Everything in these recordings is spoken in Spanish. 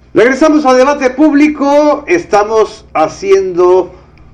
Regresamos a Debate Público. Estamos haciendo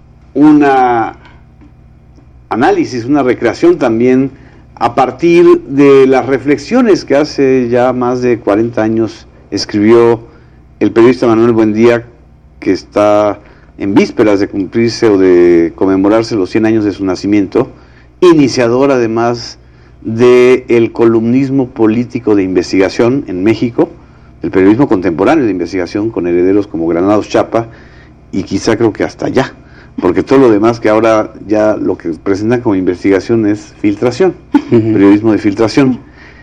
una análisis, una recreación también a partir de las reflexiones que hace ya más de 40 años escribió el periodista Manuel Buendía, que está en vísperas de cumplirse o de conmemorarse los 100 años de su nacimiento, iniciador además del columnismo político de investigación en México, el periodismo contemporáneo de investigación con herederos como Granados Chapa y quizá creo que hasta allá, porque todo lo demás que ahora ya lo que presentan como investigación es filtración, periodismo de filtración.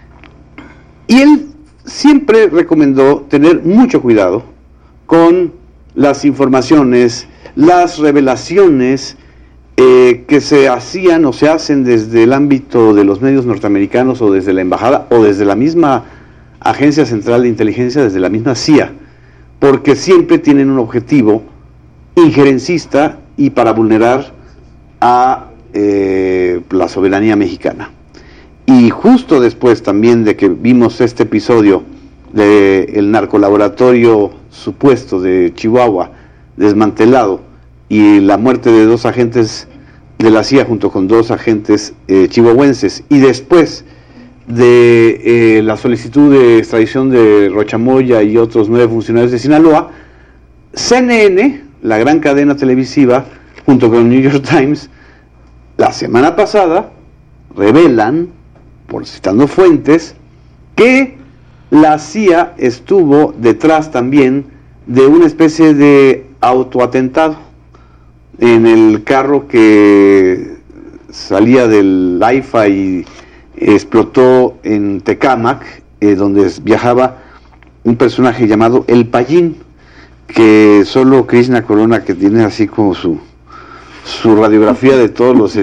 Y él siempre recomendó tener mucho cuidado con las informaciones, las revelaciones que se hacían o se hacen desde el ámbito de los medios norteamericanos o desde la embajada o desde la misma Agencia Central de Inteligencia, desde la misma CIA, porque siempre tienen un objetivo injerencista y para vulnerar a la soberanía mexicana. Y justo después también de que vimos este episodio del narcolaboratorio supuesto de Chihuahua desmantelado y la muerte de 2 agentes de la CIA junto con 2 agentes chihuahuenses, y después de la solicitud de extradición de Rochamoya y otros 9 funcionarios de Sinaloa, CNN, la gran cadena televisiva, junto con el New York Times, la semana pasada revelan, por citando fuentes, que la CIA estuvo detrás también de una especie de autoatentado en el carro que salía del AIFA y explotó en Tecámac, donde viajaba un personaje llamado El Payín, que solo Krishna Corona, que tiene así como su radiografía de todos los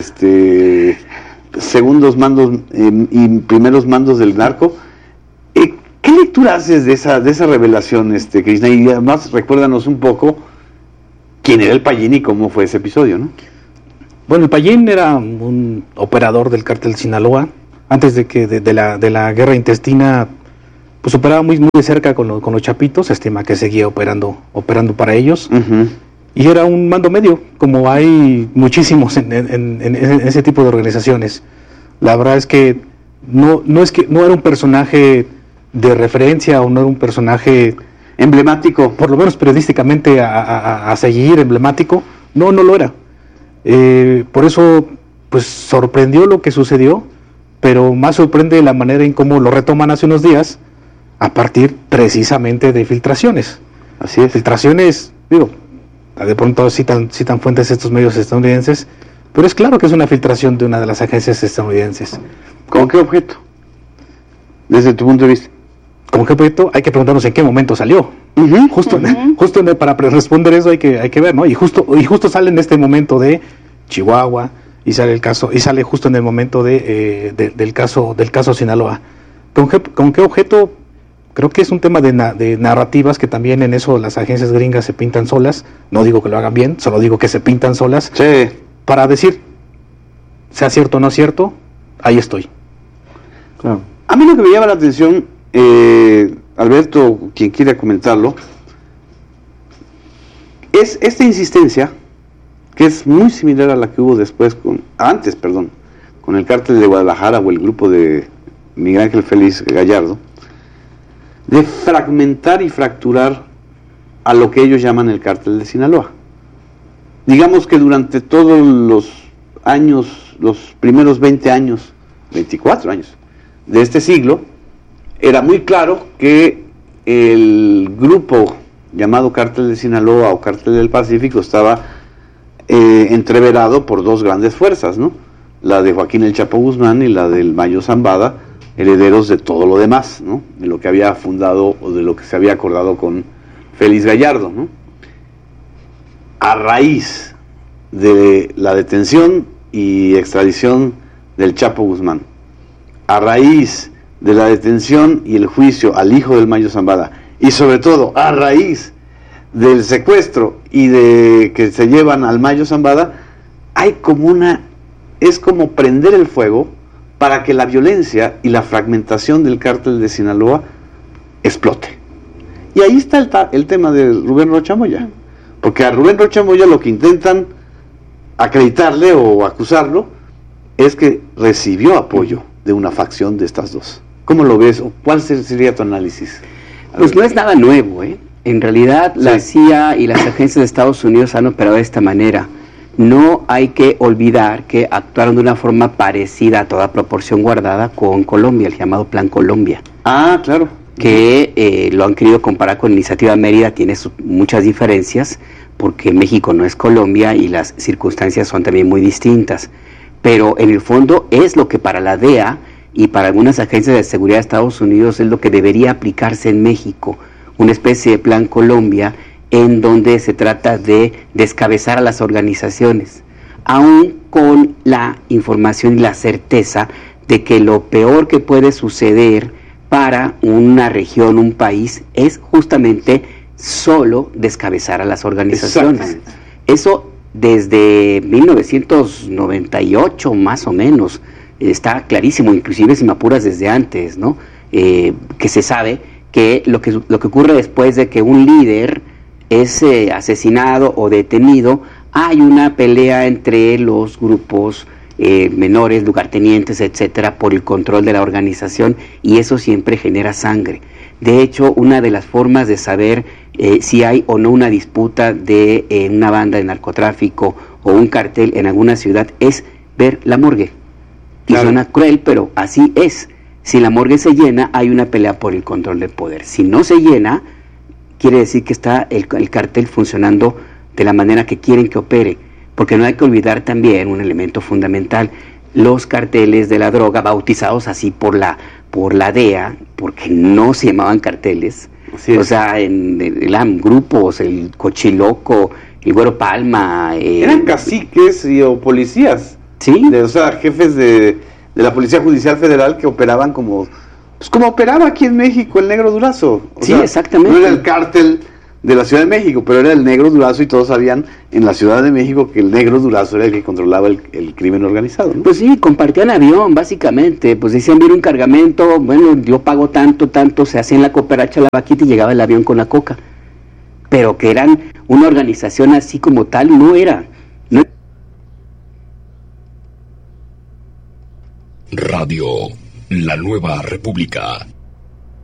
segundos mandos y primeros mandos del narco. ¿Qué lectura haces de esa revelación, Krishna? Y además recuérdanos un poco quién era El Payín y cómo fue ese episodio, ¿no? Bueno, El Payín era un operador del cártel Sinaloa. Antes de la guerra intestina, pues operaba muy de cerca con los chapitos. Se estima que seguía operando para ellos. Uh-huh. Y era un mando medio, como hay muchísimos en ese tipo de organizaciones. La verdad es que no era un personaje de referencia, o no era un personaje emblemático, por lo menos periodísticamente a seguir, emblemático. No lo era. Por eso, pues sorprendió lo que sucedió, pero más sorprende la manera en cómo lo retoman hace unos días, a partir precisamente de filtraciones. Así es. Filtraciones, de pronto citan fuentes estos medios estadounidenses, pero es claro que es una filtración de una de las agencias estadounidenses. ¿Con qué objeto? Desde tu punto de vista. ¿Con qué objeto? Hay que preguntarnos en qué momento salió. Uh-huh. Justo para responder eso hay que ver, ¿no? Y justo sale en este momento de Chihuahua, y sale justo en el momento del caso Sinaloa. ¿Con qué objeto? Creo que es un tema de narrativas, que también en eso las agencias gringas se pintan solas. No digo que lo hagan bien, solo digo que se pintan solas. Sí. Para decir, sea cierto o no cierto, ahí estoy. Claro. A mí lo que me llama la atención, Alberto, quien quiera comentarlo, es esta insistencia, que es muy similar a la que hubo antes, con el cártel de Guadalajara o el grupo de Miguel Ángel Félix Gallardo, de fragmentar y fracturar a lo que ellos llaman el cártel de Sinaloa. Digamos que durante todos los años, los primeros 20 años, 24 años de este siglo, era muy claro que el grupo llamado Cártel de Sinaloa o Cártel del Pacífico estaba entreverado por 2 grandes fuerzas, ¿no? La de Joaquín El Chapo Guzmán y la del Mayo Zambada, herederos de todo lo demás, ¿no? De lo que había fundado o de lo que se había acordado con Félix Gallardo, ¿no? A raíz de la detención y extradición del Chapo Guzmán, a raíz de la detención y el juicio al hijo del Mayo Zambada, y sobre todo a raíz del secuestro y de que se llevan al Mayo Zambada, hay como es como prender el fuego para que la violencia y la fragmentación del cártel de Sinaloa explote. Y ahí está el tema de Rubén Rocha Moya, porque a Rubén Rocha Moya lo que intentan acreditarle o acusarlo es que recibió apoyo de una facción de estas dos. ¿Cómo lo ves? ¿Cuál sería tu análisis? Pues no es nada nuevo, ¿eh? En realidad la CIA y las agencias de Estados Unidos han operado de esta manera. No hay que olvidar que actuaron de una forma parecida a toda proporción guardada con Colombia, el llamado Plan Colombia. Ah, claro. Que lo han querido comparar con Iniciativa Mérida, tiene muchas diferencias, porque México no es Colombia y las circunstancias son también muy distintas. Pero en el fondo es lo que para la DEA y para algunas agencias de seguridad de Estados Unidos es lo que debería aplicarse en México, una especie de Plan Colombia en donde se trata de descabezar a las organizaciones, aún con la información y la certeza de que lo peor que puede suceder para una región, un país, es justamente solo descabezar a las organizaciones. Eso desde 1998 más o menos está clarísimo, inclusive si me apuras desde antes, ¿no? Que se sabe que lo que ocurre después de que un líder es asesinado o detenido, hay una pelea entre los grupos menores, lugartenientes, etcétera, por el control de la organización, y eso siempre genera sangre. De hecho, una de las formas de saber si hay o no una disputa de una banda de narcotráfico o un cartel en alguna ciudad es ver la morgue. Y suena cruel, pero así es. Si la morgue se llena, hay una pelea por el control del poder. Si no se llena, quiere decir que está el cartel funcionando de la manera que quieren que opere. Porque no hay que olvidar también un elemento fundamental: los carteles de la droga, bautizados así por la DEA, porque no se llamaban carteles, o sea, eran grupos, el Cochiloco, el Güero Palma, eran caciques o policías, ¿sí? O sea, jefes de la Policía Judicial Federal que operaban como operaba aquí en México el Negro Durazo. Sí, exactamente. No era el cártel de la Ciudad de México, pero era el Negro Durazo, y todos sabían en la Ciudad de México que el Negro Durazo era el que controlaba el crimen organizado, ¿no? Pues sí, compartían avión, básicamente. Pues decían, viene un cargamento, bueno, yo pago tanto, se hacían la cooperacha, la vaquita, y llegaba el avión con la coca. Pero que eran una organización así como tal, no era. Radio La Nueva República.